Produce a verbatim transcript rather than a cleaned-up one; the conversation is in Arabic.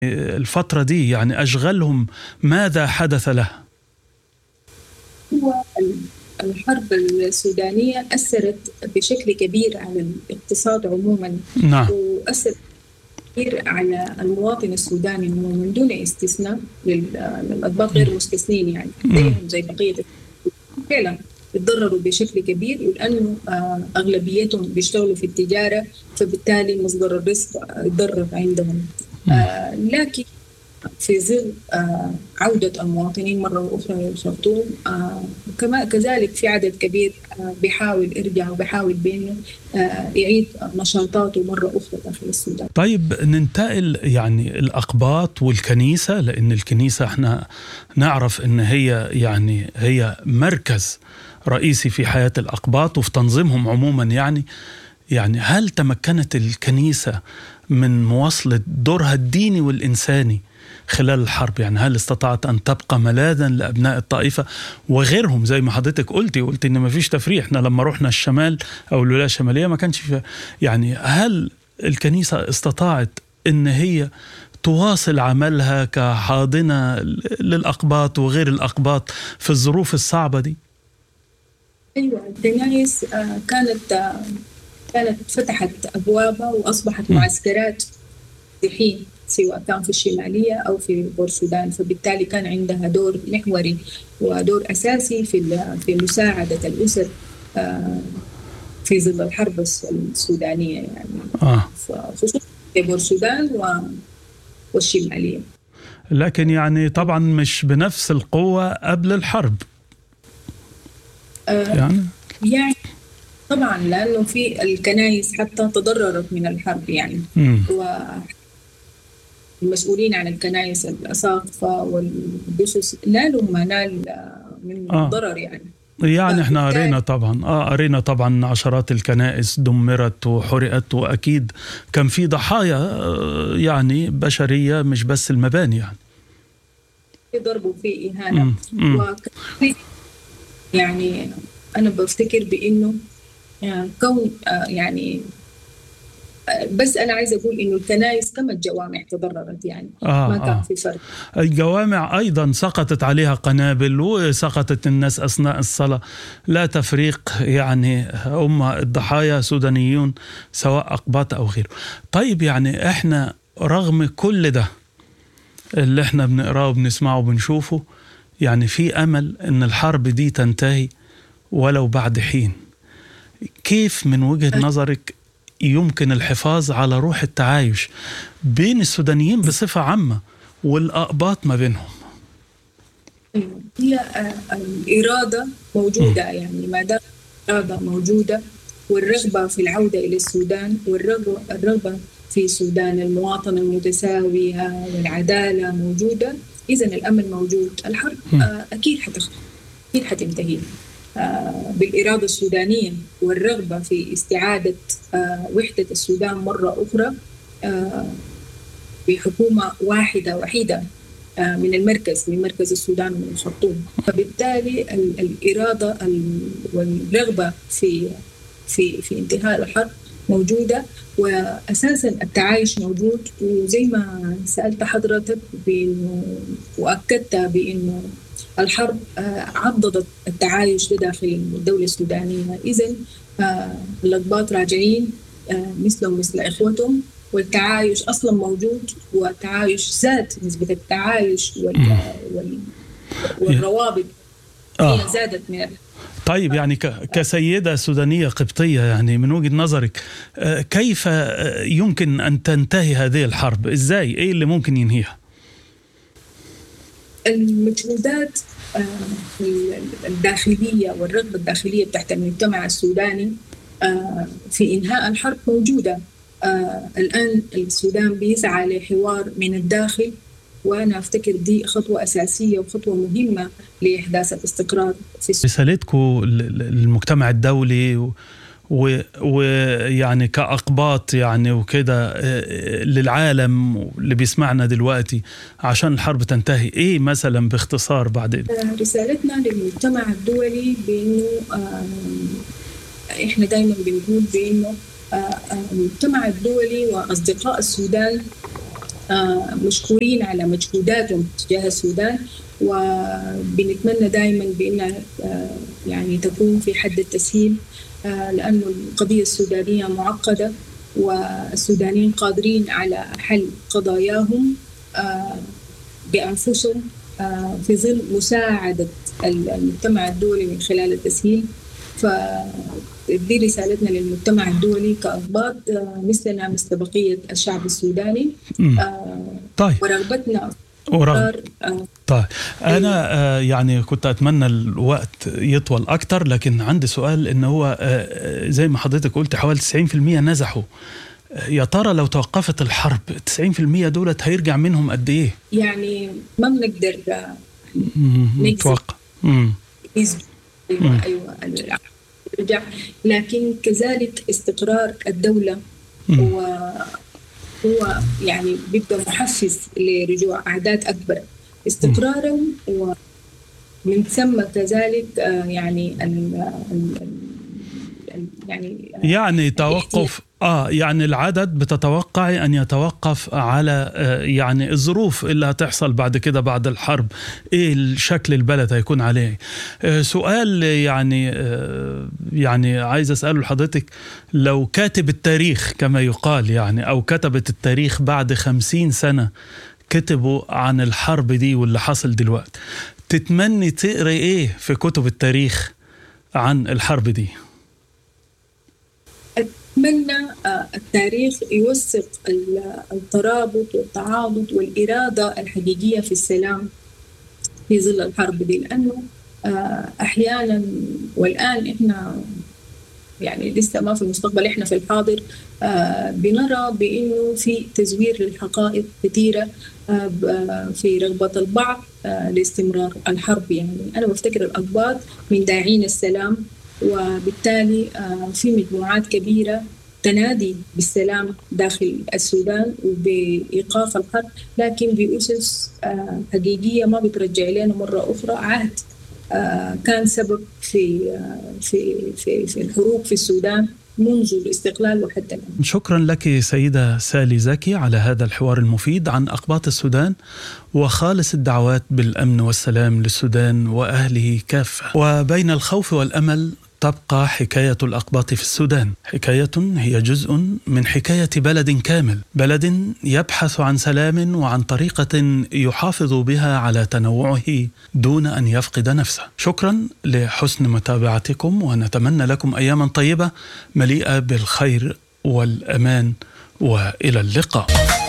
الفترة دي يعني أشغلهم ماذا حدث لها؟ هو الحرب السودانية أثرت بشكل كبير على الاقتصاد عموما، نعم. وأثرت كثير على المواطن السوداني من دون استثناء، للأضباط غير مستثنين يعني زيهم زي بقية فعلا يتضرروا بشكل كبير، لأنه أغلبيتهم بيشتغلوا في التجارة، فبالتالي مصدر الرزق يتضرر عندهم. آه لكن في ظل آه عودة المواطنين مرة أخرى للخرطوم، آه كما كذلك في عدد كبير آه بيحاول يرجع وبيحاول بأنه آه يعيد نشاطاته مرة أخرى داخل السودان. طيب ننتقل يعني الأقباط والكنيسة، لأن الكنيسة احنا نعرف أن هي يعني هي مركز رئيسي في حياة الأقباط وفي تنظيمهم عموما. يعني يعني هل تمكنت الكنيسة من مواصلة دورها الديني والإنساني خلال الحرب؟ يعني هل استطاعت أن تبقى ملاذا لأبناء الطائفة وغيرهم؟ زي ما حضرتك قلتي قلتي إن ما فيش تفريق. احنا لما رحنا الشمال أو الولاية الشمالية ما كانش في، يعني هل الكنيسة استطاعت إن هي تواصل عملها كحاضنة للأقباط وغير الأقباط في الظروف الصعبة دي؟ أيوة، الكنائس كانت كانت فتحت أبوابها وأصبحت معسكرات مسيحيين، سواء كان في الشمالية أو في بورسودان، فبالتالي كان عندها دور محوري ودور أساسي في في مساعدة الأسر في ظل الحرب السودانية، يعني آه. خصوصا في بورسودان والشمالية. لكن يعني طبعا مش بنفس القوة قبل الحرب. آه يعني يعني طبعا لأنه في الكنائس حتى تضررت من الحرب يعني، والمسؤولين عن الكنائس الأساقفة والجثث نالوا ما نال من آه. ضرر يعني. يعني احنا قرينا طبعا اه قرينا طبعا عشرات الكنائس دمرت وحرقت، واكيد كان في ضحايا يعني بشرية، مش بس المباني، يعني في ضرب وفي إهانة. وكان يعني أنا بفتكر بإنه يعني كون يعني بس أنا عايزة أقول إنه الكنائس كما الجوامع تضررت يعني. آه ما كان آه. في فرق. الجوامع أيضا سقطت عليها قنابل وسقطت الناس أثناء الصلاة، لا تفريق يعني، هم الضحايا سودانيون سواء أقباط أو غيره. طيب يعني إحنا رغم كل ده اللي إحنا بنقراه وبنسمعه وبنشوفه، يعني في أمل إن الحرب دي تنتهي ولو بعد حين. كيف من وجهة نظرك يمكن الحفاظ على روح التعايش بين السودانيين بصفة عامة والأقباط ما بينهم؟ هي الإرادة موجودة، يعني ما دام الإرادة موجودة والرغبة في العودة إلى السودان، والرغبة في السودان المواطنة المتساوية والعدالة موجودة، إذن الأمل موجود. الحرب أكيد حتخلص، أكيد حتنتهي بالإرادة السودانية والرغبة في استعادة وحدة السودان مرة أخرى بحكومة واحدة وحيدة من المركز، من مركز السودان ومن الخرطوم. فبالتالي الإرادة والرغبة في في في انتهاء الحرب موجودة، وأساسا التعايش موجود. وزي ما سألت حضرتك بأنه وأكدت بأنه الحرب عضدت التعايش داخل الدولة السودانية، إذن الأقباط راجعين مثلهم مثل إخوتهم، والتعايش أصلا موجود، والتعايش زاد، نسبة التعايش وال... والروابط هي زادت من. طيب يعني كسيدة سودانية قبطية، يعني من وجهة نظرك كيف يمكن أن تنتهي هذه الحرب؟ إزاي؟ إيه اللي ممكن ينهيها؟ المجهودات الداخلية والرغبة الداخلية تحت المجتمع السوداني في إنهاء الحرب موجودة. الآن السودان بيسعى لحوار من الداخل، وأنا أفتكر دي خطوة أساسية وخطوة مهمة لإحداث الاستقرار في السودان. رسالتكم للمجتمع الدولي ويعني كأقباط يعني وكده للعالم اللي بيسمعنا دلوقتي عشان الحرب تنتهي، إيه مثلا باختصار بعدين؟ رسالتنا للمجتمع الدولي بأنه إحنا دايما بنقول بأنه المجتمع الدولي وأصدقاء السودان مشكورين على مجهوداتهم تجاه السودان، وبنتمنى دائما بأنها يعني تكون في حد التسهيل، لأن القضية السودانية معقدة والسودانيين قادرين على حل قضاياهم بأنفسهم في ظل مساعدة المجتمع الدولي من خلال التسهيل. فدي رسالتنا للمجتمع الدولي كأضباط مثلنا مثل بقية الشعب السوداني. طيب. ورغبتنا ورغب. طيب أنا آه يعني كنت أتمنى الوقت يطول أكتر، لكن عندي سؤال إنه هو آه زي ما حضرتك قلت حوالي تسعين بالمئة نزحوا. يا ترى لو توقفت الحرب تسعين بالمئة دولت هيرجع منهم قد إيه؟ يعني ما بنقدر نتوقع. أيوة أيوة رجع، لكن كذلك استقرار الدولة هو هو يعني بيبقى محفز لرجوع أعداد أكبر استقرارهم، ومن ثم كذلك يعني ال يعني يعني توقف آه يعني العدد بتتوقع أن يتوقف على آه يعني الظروف اللي هتحصل بعد كده بعد الحرب، إيه الشكل البلد هيكون عليه. آه سؤال يعني آه يعني عايز أسأله لحضرتك، لو كاتب التاريخ كما يقال يعني أو كتبت التاريخ بعد خمسين سنة كتبوا عن الحرب دي واللي حصل دلوقتي، تتمني تقري إيه في كتب التاريخ عن الحرب دي؟ أتمنى التاريخ يوثق الترابط والتعاضد والإرادة الحقيقية في السلام في ظل الحرب دي، لأنه أحيانا والآن إحنا يعني لسه ما في المستقبل، إحنا في الحاضر بنرى بأنه في تزوير للحقائق كثيرة في رغبة البعض لاستمرار الحرب. يعني أنا بفتكر الأقباط من داعين السلام، وبالتالي في مجموعات كبيرة تنادي بالسلام داخل السودان وبإيقاف الحرب، لكن بأسس حقيقية ما بترجع لنا مرة أخرى عهد كان سبب في في في في الحروب في السودان منذ الاستقلال وحتى الآن. شكرا لك سيدة سالي زكي على هذا الحوار المفيد عن أقباط السودان، وخالص الدعوات بالأمن والسلام للسودان وأهله كافة. وبين الخوف والأمل تبقى حكاية الأقباط في السودان، حكاية هي جزء من حكاية بلد كامل، بلد يبحث عن سلام وعن طريقة يحافظ بها على تنوعه دون أن يفقد نفسه. شكرا لحسن متابعتكم، ونتمنى لكم أياما طيبة مليئة بالخير والأمان، وإلى اللقاء.